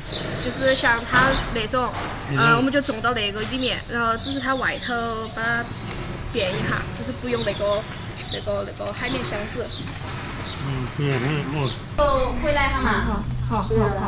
就是像它那种，我们就种到那个里面，然后只是它外头把它变一下，就是不用那个海绵箱子。 对， 就回来哈嘛。 好。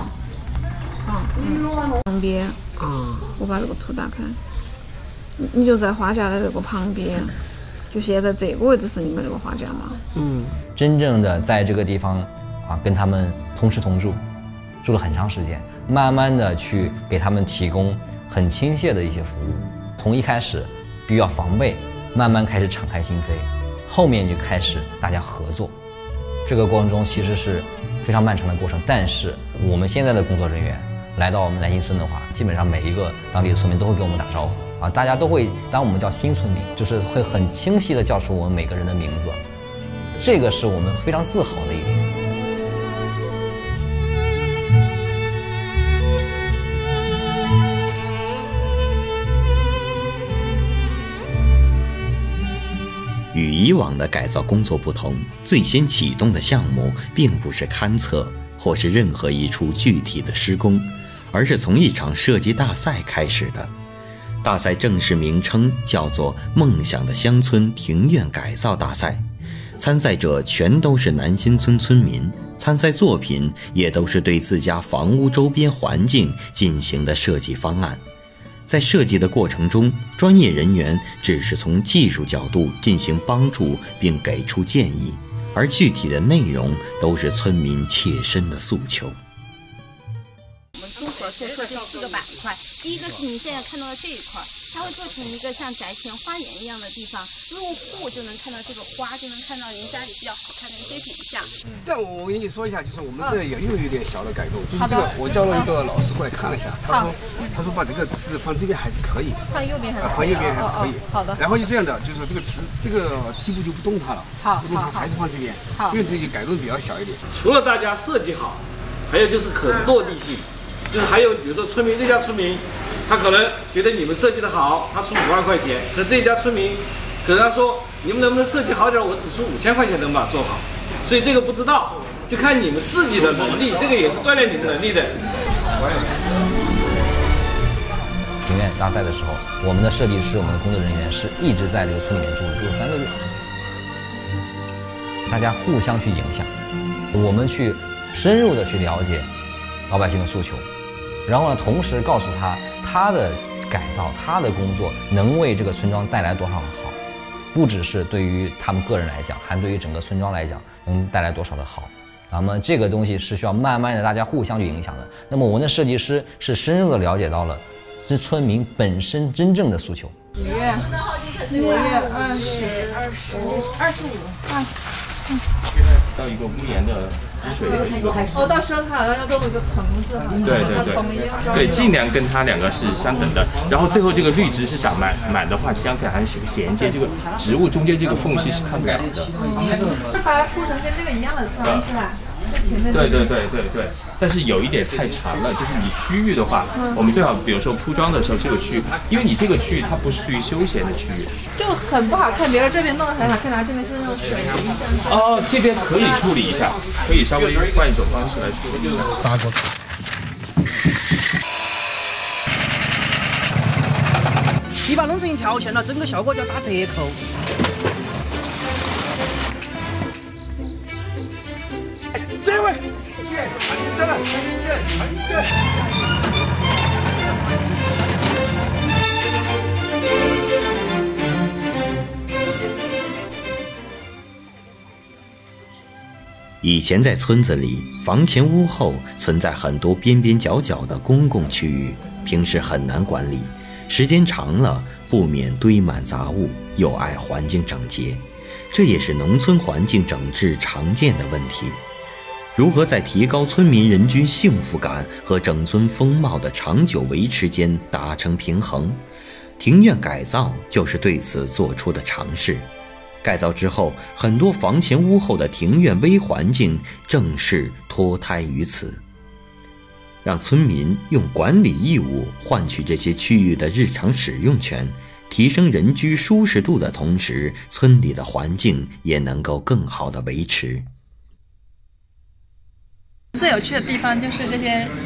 旁边，我把这个图打开，你就在花架的这个旁边，就现在这个位置是你们这个花架吗？ 真正的在这个地方跟他们同吃同住，住了很长时间，慢慢的去给他们提供很亲切的一些服务。从一开始比较防备，慢慢开始敞开心扉，后面就开始大家合作。这个过程中其实是非常漫长的过程，但是我们现在的工作人员来到我们南新村的话，基本上每一个当地的村民都会给我们打招呼大家都会当我们叫新村民，就是会很清晰的叫出我们每个人的名字，这个是我们非常自豪的一点。 与以往的改造工作不同，最先启动的项目并不是勘测或是任何一处具体的施工，而是从一场设计大赛开始的。大赛正式名称叫做梦想的乡村庭院改造大赛，参赛者全都是南新村村民，参赛作品也都是对自家房屋周边环境进行的设计方案。在设计的过程中，专业人员只是从技术角度进行帮助并给出建议，而具体的内容都是村民切身的诉求。 我们综合设计4个板块，第一个是你现在看到的这一块，它会做成一个像宅前花园一样的地方，入户就能看到这个花，就能看到人家里比较好看的一些景象。 这样我跟你说一下，就是我们这也又有点小的改动，就是这个我叫了一个老师过来看了一下，他说把这个词放这边还是可以， 放右边还是放右边还是可以。 好的。 然后就这样的，就是这个词这个梯步就不动它了，不动它还是放这边，因为这些改动比较小一点。 除了大家设计好，还有就是可落地性，就是还有比如说村民这家村民，他可能觉得你们设计的好，他出5万块钱，那这家村民可能他说你们能不能设计好点，我只出5000块钱能把它做好。所以这个不知道，就看你们自己的能力，这个也是锻炼你们能力的。 庭院大赛的时候，我们的设计师、我们的工作人员是一直在这个村里面住了3个月，大家互相去影响，我们去深入的去了解老百姓的诉求，然后呢，同时告诉他的改造、他的工作能为这个村庄带来多少的好。不只是对于他们个人来讲，还对于整个村庄来讲能带来多少的好。那么这个东西是需要慢慢的大家互相去影响的。那么我们的设计师是深入的了解到了这村民本身真正的诉求。 几月？4月20、25。 到一个屋檐的水的一个到时候它好像要做一个棚子， 对，尽量跟它2个是相等的。然后最后这个绿植是长满的话，这样看还是衔接，这个植物中间这个缝隙是看不了的。 是把它铺成跟这个一样的砖是吧？ 对，但是有一点太长了，就是你区域的话，我们最好比如说铺装的时候，这个区域，因为你这个区域它不是属于休闲的区域， 就很不好看。比如说这边弄得很好看，然后这边是那种水泥这边可以处理一下，可以稍微换一种方式来处理一下。 搭过去。 你把弄成一条线了，整个效果就要打折扣。这位，在了， 以前在村子里，房前屋后存在很多边边角角的公共区域，平时很难管理，时间长了不免堆满杂物，又碍环境整洁，这也是农村环境整治常见的问题。如何在提高村民人均幸福感和整村风貌的长久维持间达成平衡？庭院改造就是对此做出的尝试。改造之后，很多房前屋后的庭院微环境正是脱胎于此。让村民用管理义务换取这些区域的日常使用权，提升人居舒适度的同时，村里的环境也能够更好地维持。 最有趣的地方就是这些